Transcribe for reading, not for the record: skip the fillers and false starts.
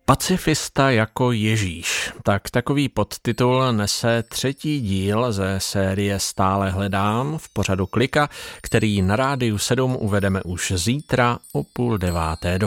Pacifista jako Ježíš. Tak takový podtitul nese třetí díl ze série Stále hledám v pořadu Klika, který na Rádiu 7 uvedeme už zítra o 8:30 do